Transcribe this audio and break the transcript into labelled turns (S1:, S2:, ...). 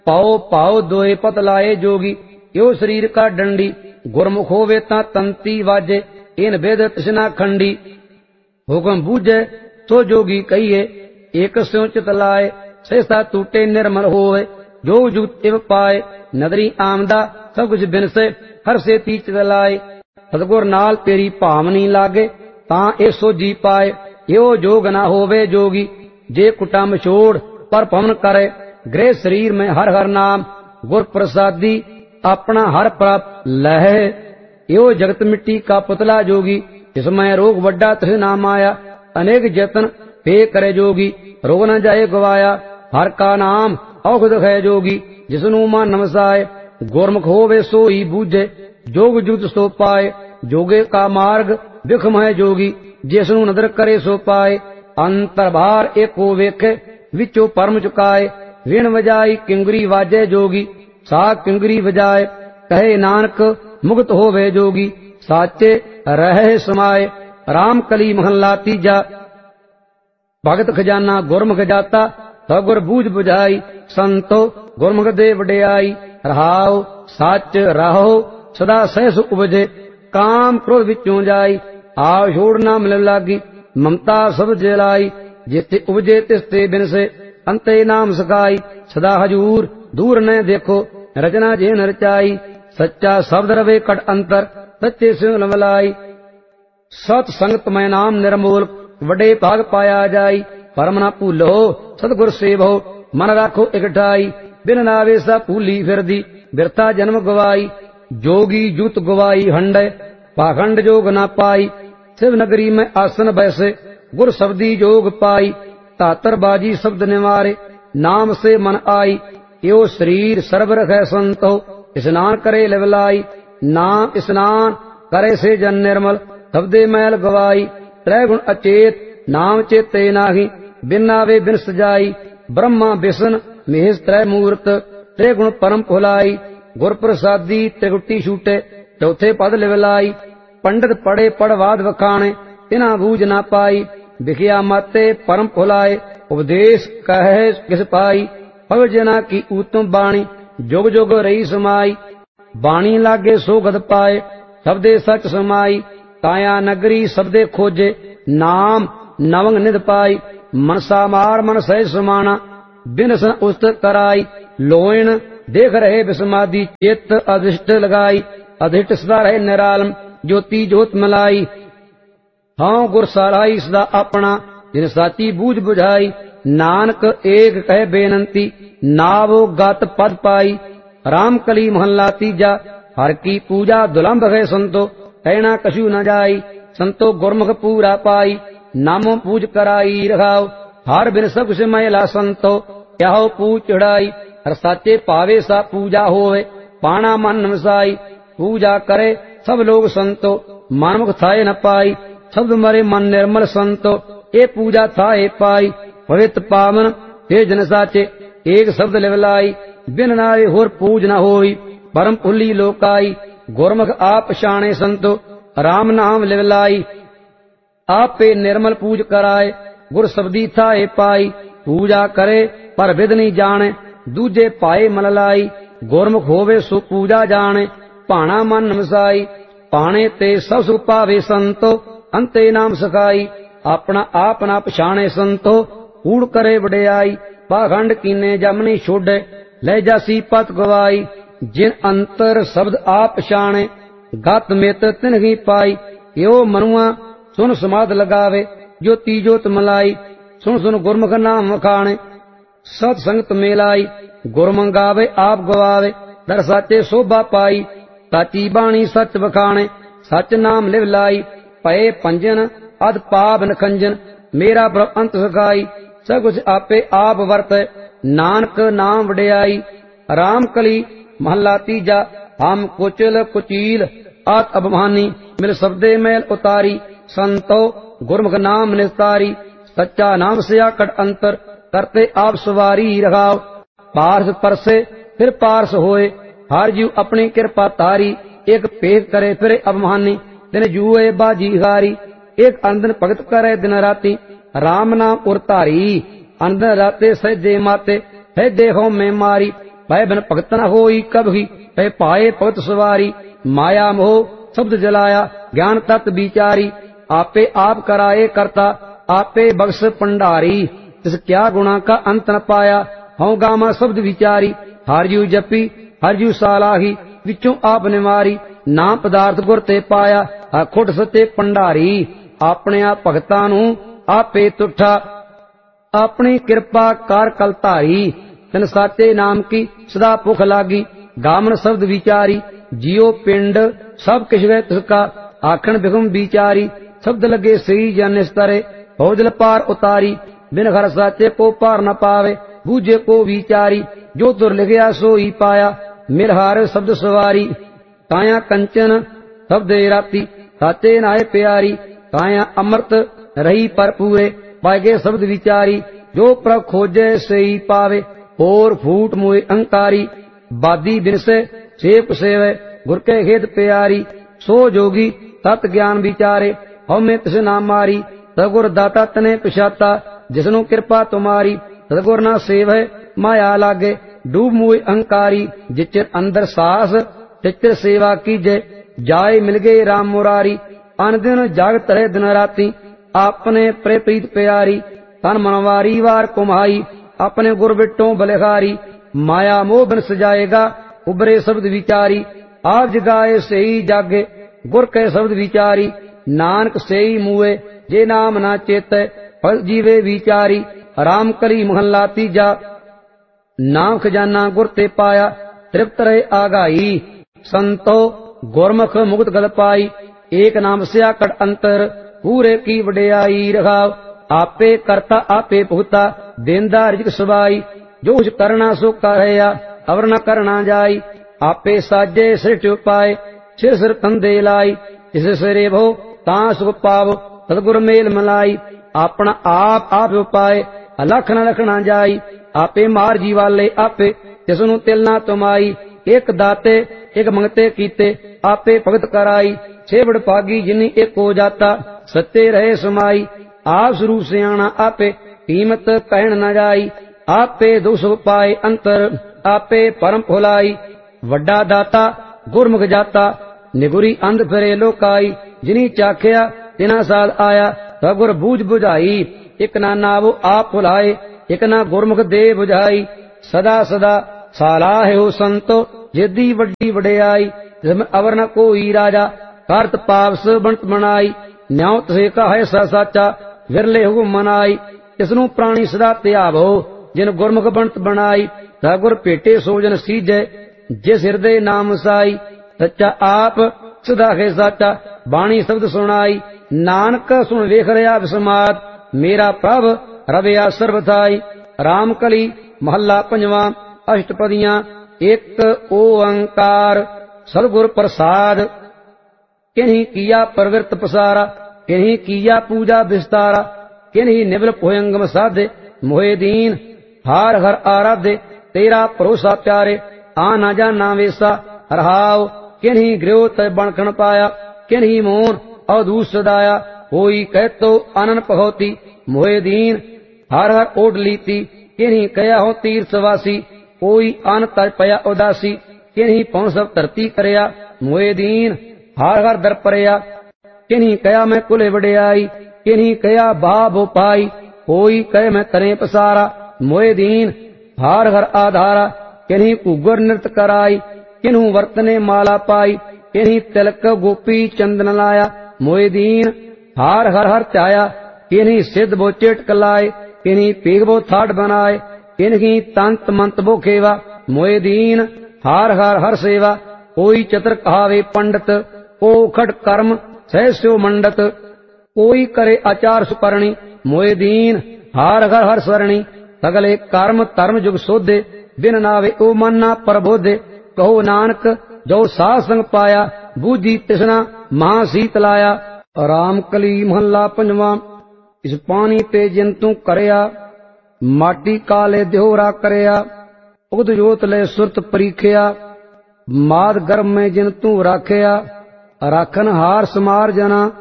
S1: पाओ पाओ दोए पत लाए जोगी, यो शरीर का डंडी। गुरमुख होवे ता तंती वाजे, इन वेद तृष्णा खंडी। हुक्म बूझे तो जोगी कहिए, एक स्यों चित लाए। सहसा टूटे निर्मल होवे, जो जुगत इव पाए। नदरी आमदा सब कुछ बिन से, हर से ती चित लाए। सतगुर नाल तेरी भावनी लागे, तां ए सोझी पाए। यो जोग ना होवे जोगी, जे कुटम छोड़ पर पवन करे। गृह शरीर में हर हर नाम, गुर प्रसादी अपना हर प्राप्त लहे। यो जगत मिट्टी का पुतला जोगी, इसमें रोग वड्डा तृष्णा माया। अनेक जतन पे करे जोगी, रोग न जाए गवाया। हर का नाम औषध है जोगी, जिसनु मान नमसाए। गुरमुख होवे सोई बूझे, जोग जुगत सो पाए। जोगे का मार्ग विखम है जोगी, जिसनु नदर करे सो पाए। अंतर भार एको वेखे, विचो परम चुकाए। वीण बजाई किंगरी वाजे जोगी, सा किंगरी बजाए। कहे नानक मुक्त होवे जोगी, साचे रहे समाए। राम कली महला तीजा, भगत खजाना गुरमुख जाता। सगुर बूझ बुझाई, संतो गुरमुख दे वडियाई। रहाओ सच रहो सदा सहस उपजे, काम क्रोध विचों जाई। आव छोड़ ना मिल लागी, ममता सब जलाई। जिते उपजे तिसते बिन से, अंते नाम सकाई। सदा हजूर दूर न देखो, रचना जे न रचाई। सच्चा शब्द रवे कट अंतर, सच्चे सिंह लमलाई। सत संगत में नाम निर्मोल, वडे भाग पाया जाई। परम ना भूलो सतगुर सेवो, मन राखो इकठाई। बिन नावे सा भूली फिरदी, बिरथा जन्म गवाई। जोगी जुत गवाई हंडे, पाखंड जोग ना पाई। शिव नगरी में आसन बैसे, गुर शब्दी जोग पाई। तातर बाजी शब्द निवारे, नाम से मन आई। यो शरीर सर्व रखै संतो, स्नान करे लवलाई। नाम स्नान करे से जन निर्मल, शब्दे मैल गवाई। त्रय गुण अचेत नाम चेते नाहि, बिन नावे बिन सजाई। ब्रह्मा विष्णु महेश त्रय मूर्त, त्रे गुण परम भुलाई। गुर प्रसादी त्रिगुटी छूटे, चौथे पद लिवलाई। पंडित पढ़े पढ़वाद वखाणे, तिना बूझ ना पाई। विखिया माते परम भुलाए, उपदेश कहे किस पाई। पग जना की उत्तम बाणी, जुग जुग रही समाई। बाणी लागे सो गद पाए, शब्दे सच समाई। काया नगरी शब्दे खोजे, नाम नवंग निध पाई। मनसा मार मन सह समाना, बिन सन उस्त कराई। लोयन देख रहे विसमादी, चित्त अधिष्ठ लगाई। अधिष्ठ सदा रहे निरालम, ज्योति ज्योत मलाई। हाँ गुर सराई सदा अपना, जिन साची बूझ बुझाई। नानक एक कह बेनंती, नावो गात पद पाई। राम कली महला तीजा, हर की पूजा दुलंभ है संतो, कहना कछु न जाई। संतो गुरमुख पूरा पाई, नामो पूज कराई रखाओ। हर बिन सब कुछ मैला संतो, क्या हो पूज चढ़ाई। हर साचे पावे सा पूजा होवे, पाना मन नमसाई। पूजा करे सब लोग संतो, मनमुख थाए न पाई। शब्द मरे मन निर्मल संतो, ए पूजा थाए पाई। पवित्र पावन हे जन साचे, एक शब्द लिवलाई। बिन नावे होर पूज न होई, परम पुल्ली लोकाई। गुरमुख आप शाणे संतो, राम नाम लिवलाई। आपे निर्मल पूज कराए, गुर शब्दी थाए पाई। पूजा करे पर विध नहीं जाने, दूजे पाए मल लाई। गुरमुख होवे सो पूजा जाने, भाणा मन नमसाई। पाणे ते सब सुख पावे संतो, अंते नाम सखाई। अपना आप ना पछाणे संतो, कूड़ करे वडियाई। पाखंड कीने जमनी छोड़े, ले जासी पत गवाई। जिन अंतर शब्द आप पछाणे, गत मित तिन ही पाई। यो मनुआ सुन समाध लगावे, ज्योति ज्योत मलाई। सुन सुन गुरमुख नाम वखाणे, सत संगत मेलाई। गुरमुख गावे आप गवावे, दर साचे शोभा पाई। साची बाणी सच वखाणे, सच नाम लिव लाई। पए पंजन अध पाप नखंजन, मेरा प्रभ अंत सखाई। सब कुछ आपे आप वर्त, नानक नाम वडियाई। राम कली महला तीजा, हम कुचल कुचील आत अभिमानी। मिल शब्दे मैल उतारी, संतो गुरमुख नाम निस्तारी। सच्चा नाम से आकट अंतर, करते आप सवारी रखाओ। पार्स परसे फिर पार्स होए, हर जीव अपनी कृपा तारी। एक पेख करे फिर अभिमानी, दिन जुए बाजी हारी। एक अंदन भगत करे दिन राती, राम नाम उर धारी। अंदन राते सहजे माते, सहजे हो में मारी। पै बिन भगत न होई कभी, पै पाए भगत सवारी। माया मोह शब्द जलाया, ज्ञान तत्व विचारी। आपे आप कराए करता, आपे बख्श भंडारी। तिस क्या गुणा का अंत न पाया, हऊँ गामा शब्द विचारी। हरजू जपी हरजू सालाही, विचों आप निवारी। नाम पदार्थ गुर ते पाया, खुट सते भंडारी। अपने आप भगतां नूं आपे तुठा, अपनी कृपा कार कल धारी। तिन साचे नाम की सदा भुख लागी, गामन शब्द विचारी। जियो पिंड सब किश वे तिसका, आखन बिगम विचारी। शब्द लगे सही जन निस्तरे, भौजल पार उतारी। बिन घर साचे को पार न पावे, बूझे को विचारी। जो तुर लिखिया सो ही पाया, मिलहार शब्द सवारी। काया कंचन शब्द राती, साचे नाए प्यारी। काया अमृत रही पर पूरे, पाएगे शब्द विचारी। जो प्रभ खोजे सही पावे, और फूट मुए अंकारी। बादी बिन से सेवक सेवे, गुर के खेत प्यारी। सो जोगी तत् ज्ञान विचारे, हमें तिस नाम मारी। सतगुर दाता तने पछाता, जिसनु कृपा तुम्हारी। सतगुर ना सेव है माया लागे, डूब मुए अंकारी। जिचर अंदर सास तिचर सेवा कीजे, जाय मिल गए राम मुरारी। अन दिन जागत रहे दिन राती, अपने प्रेप्रीत प्यारी। तन मनवारी वार कुम्हाई, अपने गुर बिटों बलिहारी। माया मोह बिन सजाएगा, उबरे शब्द विचारी। आप जगाए सही जागे, गुर के शब्द विचारी। नानक सही मुए, जे नाम ना चेतै, फल जीवे विचारी। राम कली महला तीजा, नाम खजाना गुर ते पाया। तृप्त रहे आगाई, संतो गुरमुख मुक्त गल पाई। एक नाम स्या कट अंतर, पूरे की वडियाई रखाव। आपे करता आपे भुगता, देंदा रिजक सवाई। जो कुछ करना सो करया, अवर न करना जाई। आपे साजे सृष्टि उपाय, सिर सिर तंदे लाई। जिस सिरे भो तां सुख पावो, सतगुर मेल मलाई। अपना आप आप उपाय, अलख न लखना जाई। आपे मार जी वाले आपे, तिसनु तिल ना तुमाई। एक दाते एक मंगते कीते, आपे भगत कराई। छेवड़ पागी जिनी एक हो जाता, सत्य रहे समाई। आप स्वरूप सियाणा आपे, कीमत कहन न जाई। आपे दुख पाए अंतर, आपे परम भुलाई। वड्डा दाता गुरमुख जाता, निगुरी अंध फिरे लोकाई। जिनी चाखिया तिना साल आया, सगुर बूझ बुझाई। एक ना नावो आप भुलाए, एक ना गुरमुख दे बुझाई। सदा सदा सालाहे हो संतो, जिद्दी वड्डी वडियाई। जिसमें अवर न कोई राजा, करत पावस बंट मनाई। न्याय तसे का है सा साचा, विरले हुकुम मनाई। इसनु प्राणी सदा त्यावो, जिन गुरमुख बंट बनाई। सगुर भेटे सोजन सीजे, जिस हृदय नाम साई। सच्चा आप सदा है साचा, बाणी शब्द सुनाई। नानक सुन वेख रहा विस्माद, मेरा प्रभ रविया सर्वथाई। राम कली महला पंजवा, अष्टपदियां। एक ओंकार सतगुर प्रसाद, किन्हीं किया प्रवृत्त पसारा। किन्हीं किया पूजा विस्तारा, किन्हीं निवल भुयंगम साधे। मोहे दीन हार हर आराधे, तेरा भरोसा प्यारे। आना जाना वेसा रहाव, किन्हीं गृह तय बनखण पाया। किन्हीं मोन अवधूत सदाया, होई कह तो आनन पहोती। मोहे दीन हर हर ओढ़ लीती, किन्हीं कया हो तीर्थवासी। कोई आन तज पया उदासी, किन्हीं पौन सब धरती करया। मोहे दीन हर हर दर परया, किन्हीं कया मैं कुले वडियाई। किन्हीं कया बाबो पाई, कोई कह मैं तरे पसारा। मोहे दीन हार हर आधारा, किन्हीं कुगर नृत कराई। किन्हू वर्तने माला पाई, किन्हीं तिलक गोपी चंदन लाया। मोहे दीन हार हर हर त्याया, किन्हीं सिद्ध बो चेटक लाए। किन्हीं पीग बो थाट बनाए, किन्हीं तंत मंत बो खेवा। मोहे दीन हार हर हर सेवा, कोई चतर कहावे पंडित। को खट कर्म सहस्यो मंडत, कोई करे आचार सुकरणी। मोहे दीन हार हर हर सरणी, सगले कर्म धर्म जुग सोधे। बिन नावे ओ मन ना प्रबोधे, कहो नानक जो साध संग पाया। बूझी तिसना महासीत लाया। राम कली महला पंजवा। इस पानी ते जंतु करया, माटी काले देहोरा करया। उद जोत ले सुरत परीखया, माद गर्भ में जंतु राखया। राखन हार समार जना,